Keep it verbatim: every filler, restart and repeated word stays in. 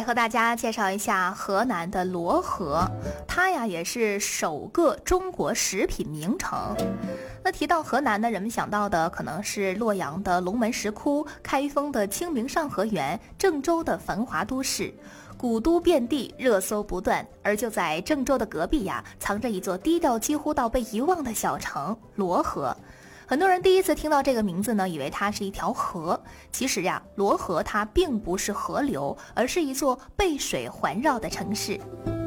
来和大家介绍一下河南的漯河，它呀也是首个中国食品名城。那提到河南呢，人们想到的可能是洛阳的龙门石窟、开封的清明上河园、郑州的繁华都市，古都遍地，热搜不断。而就在郑州的隔壁呀，藏着一座低调几乎到被遗忘的小城漯河。很多人第一次听到这个名字呢，以为它是一条河。其实呀，漯河它并不是河流，而是一座被水环绕的城市。